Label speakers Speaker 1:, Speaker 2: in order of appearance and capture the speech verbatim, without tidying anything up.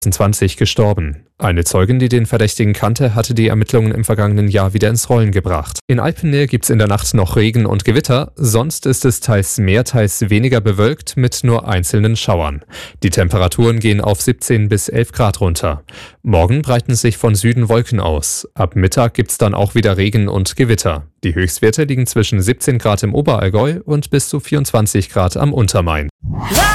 Speaker 1: zwanzig gestorben. Eine Zeugin, die den Verdächtigen kannte, hatte die Ermittlungen im vergangenen Jahr wieder ins Rollen gebracht. In Alpennähe gibt es in der Nacht noch Regen und Gewitter, sonst ist es teils mehr, teils weniger bewölkt mit nur einzelnen Schauern. Die Temperaturen gehen auf siebzehn bis elf Grad runter. Morgen breiten sich von Süden Wolken aus. Ab Mittag gibt es dann auch wieder Regen und Gewitter. Die Höchstwerte liegen zwischen siebzehn Grad im Oberallgäu und bis zu vierundzwanzig Grad am Untermain.